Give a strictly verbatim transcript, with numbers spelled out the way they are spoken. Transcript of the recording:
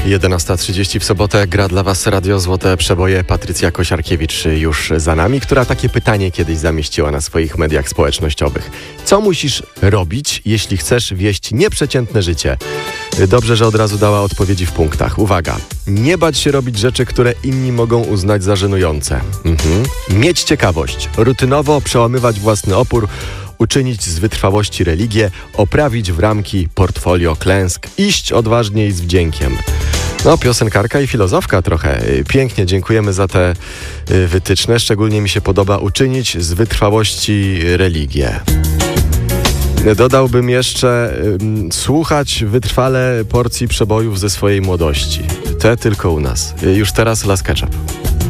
jedenasta trzydzieści w sobotę gra dla Was Radio Złote Przeboje. Patrycja Kosiarkiewicz już za nami, która takie pytanie kiedyś zamieściła na swoich mediach społecznościowych. Co musisz robić, jeśli chcesz wieść nieprzeciętne życie? Dobrze, że od razu dała odpowiedzi w punktach. Uwaga, nie bać się robić rzeczy, które inni mogą uznać za żenujące. Mhm. Mieć ciekawość, rutynowo przełamywać własny opór, uczynić z wytrwałości religię, oprawić w ramki portfolio klęsk, iść odważnie i z wdziękiem. No, piosenkarka i filozofka trochę. Pięknie, dziękujemy za te wytyczne. Szczególnie mi się podoba uczynić z wytrwałości religię. Dodałbym jeszcze um, słuchać wytrwale porcji przebojów ze swojej młodości. Te tylko u nas. Już teraz Las Ketchup.